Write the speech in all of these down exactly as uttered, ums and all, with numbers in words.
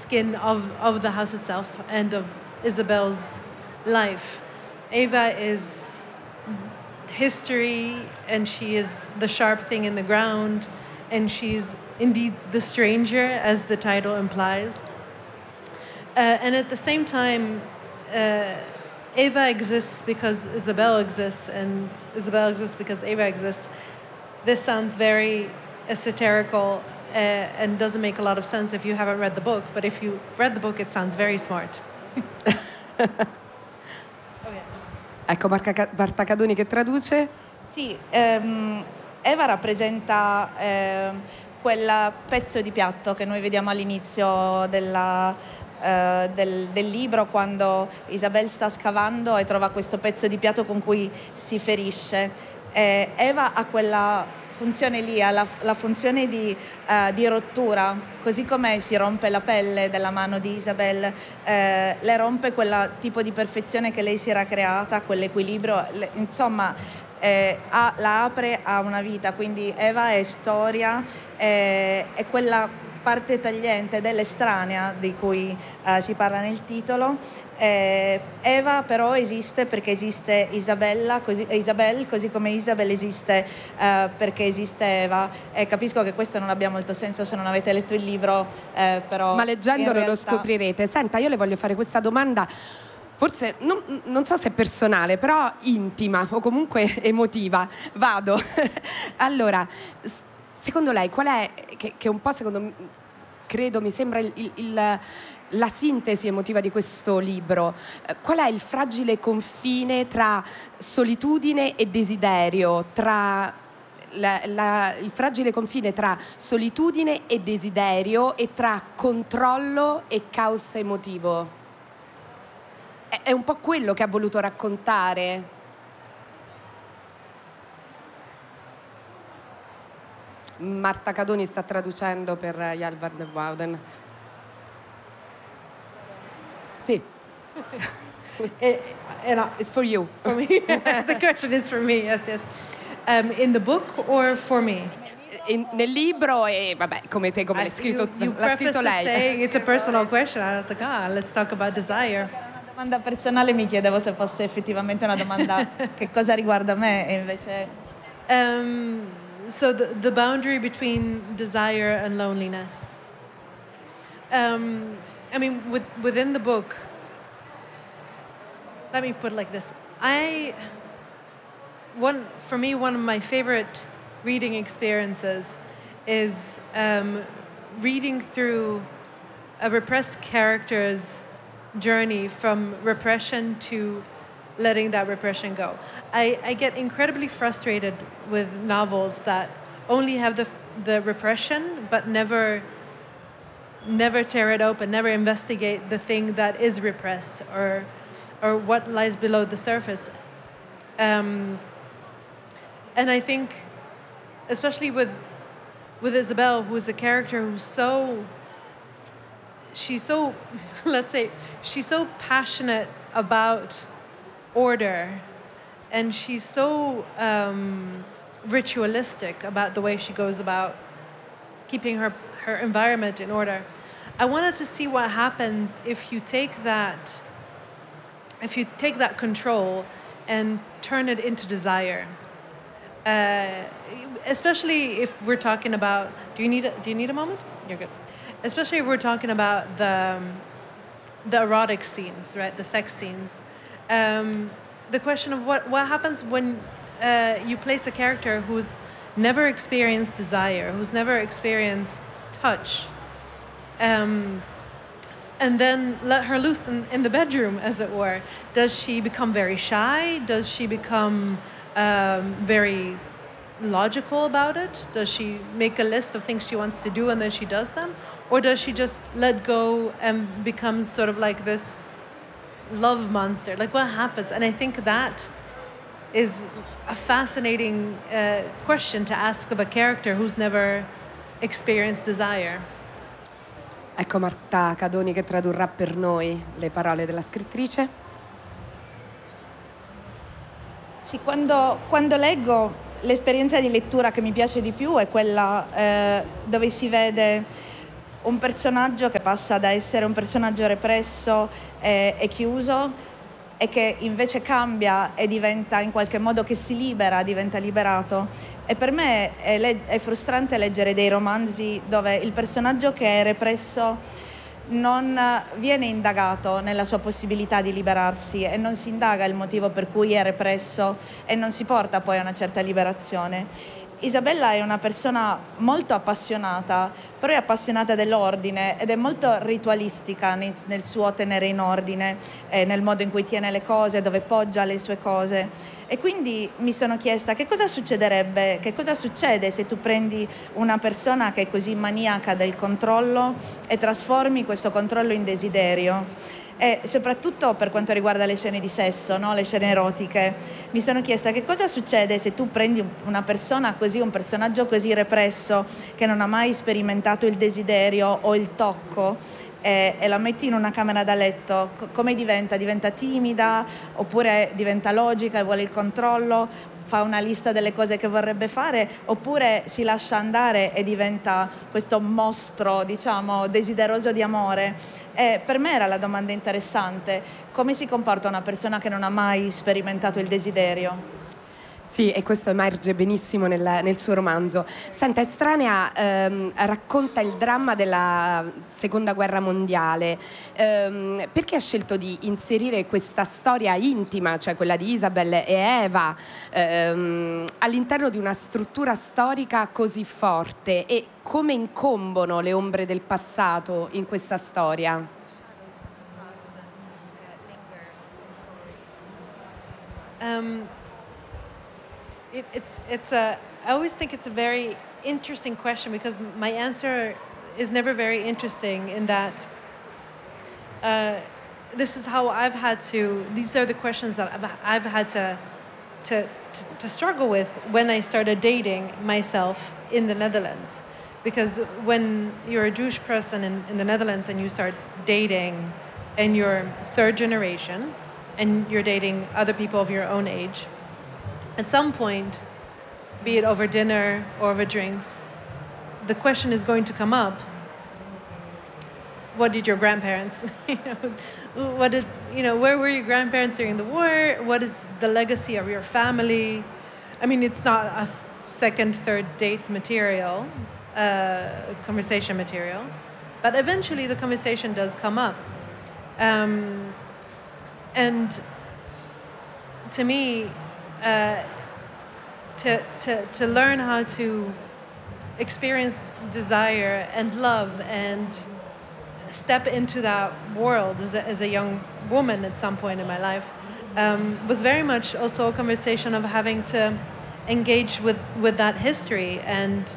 skin of, of the house itself and of Isabel's life. Eva is history, and she is the sharp thing in the ground, and she's indeed the stranger, as the title implies. Uh, and at the same time, uh, Eva exists because Isabel exists, and Isabel exists because Eva exists. This sounds very esoterical uh, and doesn't make a lot of sense if you haven't read the book, but if you read the book, it sounds very smart. Ecco Marca, Marta Cadoni che traduce. Sì, ehm, Eva rappresenta eh, quel pezzo di piatto che noi vediamo all'inizio della, eh, del, del libro, quando Isabel sta scavando e trova questo pezzo di piatto con cui si ferisce. Eh, Eva ha quella funzione lì, ha la, la funzione di, uh, di rottura, così come si rompe la pelle della mano di Isabel, eh, le rompe quel tipo di perfezione che lei si era creata, quell'equilibrio, le, insomma eh, ha, la apre a una vita, quindi Eva è storia, eh, è quella parte tagliente dell'estranea di cui uh, si parla nel titolo. Eh, Eva però esiste perché esiste Isabella, così, Isabel, così come Isabel esiste uh, perché esiste Eva. E capisco che questo non abbia molto senso se non avete letto il libro, eh, però ma leggendolo realtà... lo scoprirete. Senta, io le voglio fare questa domanda, forse non, non so se è personale, però intima o comunque emotiva. Vado. Allora, secondo lei qual è, che, che un po' secondo me, credo mi sembra il, il, il, la sintesi emotiva di questo libro, qual è il fragile confine tra solitudine e desiderio, tra la, la, il fragile confine tra solitudine e desiderio e tra controllo e caos emotivo? È, è un po' quello che ha voluto raccontare. Marta Cadoni sta traducendo per Jalvar de Wouden. Sì. It, and I, It's for you. for me, the question is for me. Yes, yes. Um, in the book or for me? In, nel libro e vabbè, come te, come l'hai scritto, you, you l'ha scritto lei. Saying it's a personal question. I was like, ah, let's talk about desire. Una domanda personale, mi chiedevo se fosse effettivamente una domanda che cosa riguarda me, e invece Um, so the the boundary between desire and loneliness. Um, I mean, with, within the book, let me put it like this. I, one, for me, one of my favorite reading experiences is um, reading through a repressed character's journey from repression to letting that repression go. I, I get incredibly frustrated with novels that only have the, the repression but never never tear it open, never investigate the thing that is repressed or or what lies below the surface. Um, and I think, especially with with Isabel, who's a character who's so, she's so, let's say, she's so passionate about order, and she's so um, ritualistic about the way she goes about keeping her, her environment in order. I wanted to see what happens if you take that, if you take that control and turn it into desire. Uh, especially if we're talking about, do you need a, do you need a moment? You're good. Especially if we're talking about the um, the erotic scenes, right? The sex scenes. Um, the question of what what happens when uh, you place a character who's never experienced desire, who's never experienced touch, um, and then let her loose in, in the bedroom, as it were. Does she become very shy? Does she become um, very logical about it? Does she make a list of things she wants to do and then she does them? Or does she just let go and becomes sort of like this love monster? Like, what happens? And I think that is a fascinating uh, question to ask of a character who's never experienced desire. Ecco Marta Cadoni che tradurrà per noi le parole della scrittrice. Sì, quando, quando leggo, l'esperienza di lettura che mi piace di più è quella eh, dove si vede un personaggio che passa da essere un personaggio represso e, e chiuso e che invece cambia e diventa in qualche modo, che si libera, diventa liberato. E per me è, le- è frustrante leggere dei romanzi dove il personaggio che è represso non viene indagato nella sua possibilità di liberarsi e non si indaga il motivo per cui è represso e non si porta poi a una certa liberazione. Isabella è una persona molto appassionata, però è appassionata dell'ordine ed è molto ritualistica nel, nel suo tenere in ordine, eh, nel modo in cui tiene le cose, dove poggia le sue cose. E quindi mi sono chiesta che cosa succederebbe, che cosa succede se tu prendi una persona che è così maniaca del controllo e trasformi questo controllo in desiderio. E soprattutto per quanto riguarda le scene di sesso, no? Le scene erotiche, mi sono chiesta che cosa succede se tu prendi una persona così, un personaggio così represso, che non ha mai sperimentato il desiderio o il tocco, e, e la metti in una camera da letto. Co- come diventa? Diventa timida oppure diventa logica e vuole il controllo? Fa una lista delle cose che vorrebbe fare, oppure si lascia andare e diventa questo mostro, diciamo, desideroso di amore? E per me era la domanda interessante: come si comporta una persona che non ha mai sperimentato il desiderio? Sì, e questo emerge benissimo nel, nel suo romanzo. Senta, Estranea ehm, racconta il dramma della Seconda Guerra Mondiale. Ehm, perché ha scelto di inserire questa storia intima, cioè quella di Isabel e Eva, ehm, all'interno di una struttura storica così forte? E come incombono le ombre del passato in questa storia? Um, it, it's it's a. I always think it's a very interesting question because my answer is never very interesting in that. Uh, this is how I've had to. These are the questions that I've, I've had to, to to to struggle with when I started dating myself in the Netherlands, because when you're a Jewish person in, in the Netherlands and you start dating, and you're third generation, and you're dating other people of your own age, at some point, be it over dinner or over drinks, the question is going to come up: what did your grandparents, you know, what did, you know, where were your grandparents during the war? What is the legacy of your family? I mean, it's not a th- second, third date material, uh, conversation material, but eventually the conversation does come up. Um, and to me, uh, to, to, to learn how to experience desire and love and step into that world as a, as a young woman at some point in my life um, was very much also a conversation of having to engage with, with that history. And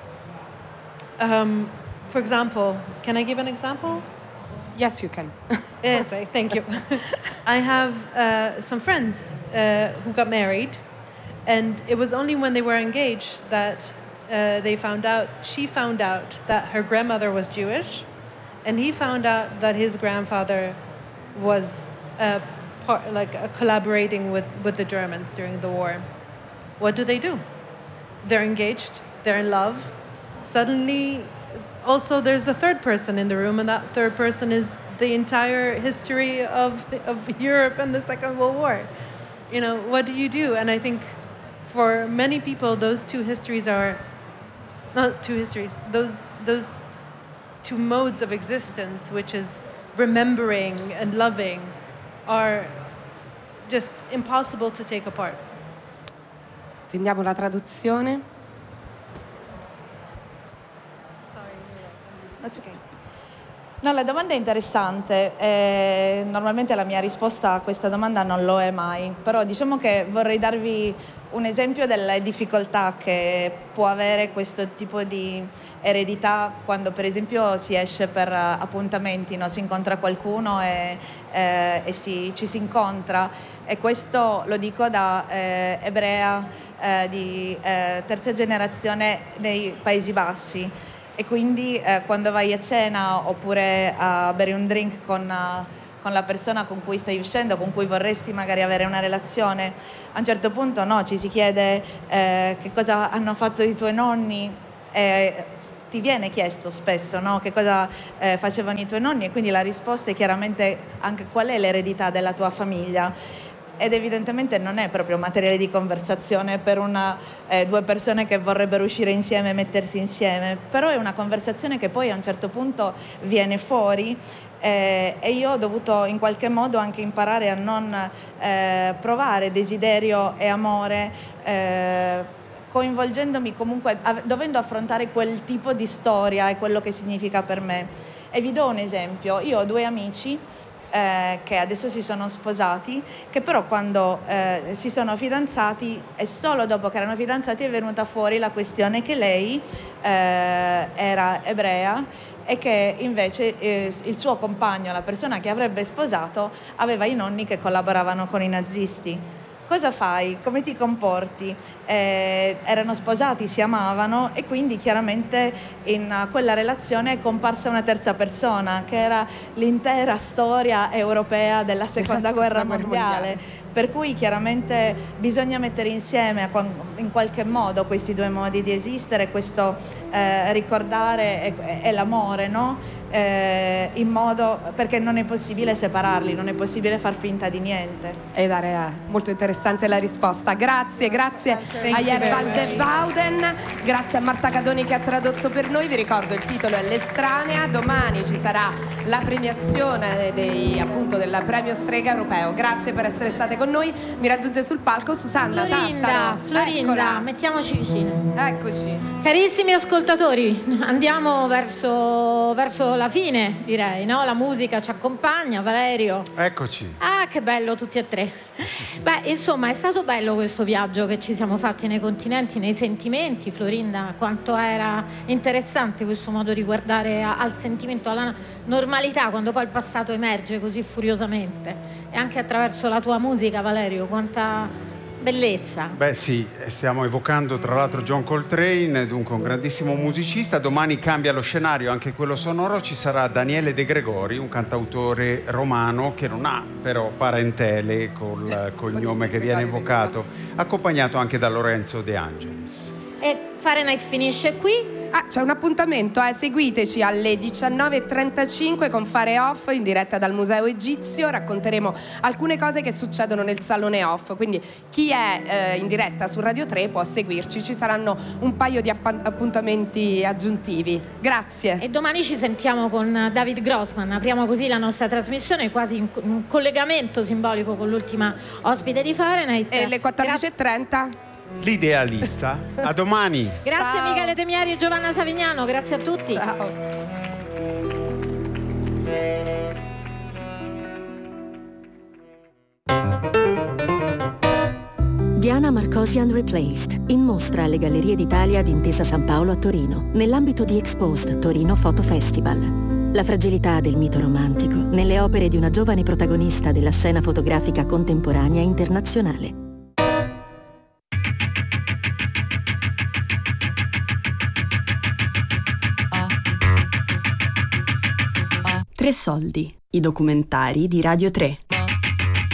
um, for example, can I give an example? Yes, you can. Yes, thank you. I have uh, some friends uh, who got married, and it was only when they were engaged that uh, they found out, she found out that her grandmother was Jewish, and he found out that his grandfather was uh, part, like uh, collaborating with, with the Germans during the war. What do they do? They're engaged, they're in love. Suddenly, also there's a third person in the room, and that third person is the entire history of, of Europe and the Second World War. You know, what do you do? And I think for many people, those two histories are, not two histories, those, those two modes of existence, which is remembering and loving, are just impossible to take apart. Attendiamo la traduzione. That's okay. No, la domanda è interessante. Eh, normalmente la mia risposta a questa domanda non lo è mai, però diciamo che vorrei darvi un esempio delle difficoltà che può avere questo tipo di eredità quando per esempio si esce per appuntamenti, no? Si incontra qualcuno e, eh, e si, ci si incontra, e questo lo dico da eh, ebrea eh, di eh, terza generazione nei Paesi Bassi. E quindi eh, quando vai a cena oppure a bere un drink con, uh, con la persona con cui stai uscendo, con cui vorresti magari avere una relazione, a un certo punto no, ci si chiede eh, che cosa hanno fatto i tuoi nonni, e ti viene chiesto spesso, no? Che cosa eh, facevano i tuoi nonni, e quindi la risposta è chiaramente anche qual è l'eredità della tua famiglia. Ed evidentemente non è proprio materiale di conversazione per una, eh, due persone che vorrebbero uscire insieme e mettersi insieme, però è una conversazione che poi a un certo punto viene fuori, eh, e io ho dovuto in qualche modo anche imparare a non eh, provare desiderio e amore, eh, coinvolgendomi comunque, av- dovendo affrontare quel tipo di storia e quello che significa per me. E vi do un esempio: io ho due amici eh, che adesso si sono sposati, che però quando eh, si sono fidanzati, e solo dopo che erano fidanzati, è venuta fuori la questione che lei eh, era ebrea e che invece eh, il suo compagno, la persona che avrebbe sposato, aveva i nonni che collaboravano con i nazisti. Cosa fai? Come ti comporti? Eh, erano sposati, si amavano, e quindi chiaramente in quella relazione è comparsa una terza persona, che era l'intera storia europea della seconda guerra mondiale. Per cui chiaramente bisogna mettere insieme in qualche modo questi due modi di esistere, questo eh, ricordare e, e l'amore, no? Eh, in modo, perché non è possibile separarli, non è possibile far finta di niente. E dare eh, molto interessante la risposta. Grazie, grazie a Yer van de Wouden, grazie a Marta Cadoni che ha tradotto per noi. Vi ricordo il titolo è L'Estranea. Domani ci sarà la premiazione dei, appunto, del premio Strega Europeo. Grazie per essere state con noi. Mi raggiunge sul palco Susanna Florinda, Tartaro. Florinda, Eccola. mettiamoci vicine. Eccoci. Carissimi ascoltatori, andiamo verso, verso la fine, direi, no? La musica ci accompagna, Valerio. Eccoci. Ah, che bello tutti e tre. Beh, insomma, è stato bello questo viaggio che ci siamo fatti nei continenti, nei sentimenti. Florinda, quanto era interessante questo modo di guardare a, al sentimento, alla normalità, quando poi il passato emerge così furiosamente. E anche attraverso la tua musica, Valerio, quanta bellezza. Beh sì, stiamo evocando tra l'altro John Coltrane, dunque un grandissimo musicista. Domani cambia lo scenario, anche quello sonoro, ci sarà Daniele De Gregori, un cantautore romano che non ha però parentele col cognome che viene evocato, accompagnato anche da Lorenzo De Angelis. E Fahrenheit finisce qui. Ah, c'è un appuntamento, eh. Seguiteci alle diciannove e trentacinque con Fare Off in diretta dal Museo Egizio. Racconteremo alcune cose che succedono nel Salone Off, quindi chi è eh, in diretta su Radio tre può seguirci. Ci saranno un paio di app- appuntamenti aggiuntivi. Grazie. E domani ci sentiamo con David Grossman. Apriamo così la nostra trasmissione, quasi in un collegamento simbolico con l'ultima ospite di Fahrenheit. E alle quattordici e trenta L'idealista. A domani. Grazie. Ciao. Michele Temiari e Giovanna Savignano, grazie a tutti. Ciao. Diana Marcosi Unreplaced, in mostra alle Gallerie d'Italia di Intesa San Paolo a Torino, nell'ambito di Exposed Torino Photo Festival. La fragilità del mito romantico nelle opere di una giovane protagonista della scena fotografica contemporanea internazionale. Tre soldi, i documentari di Radio tre.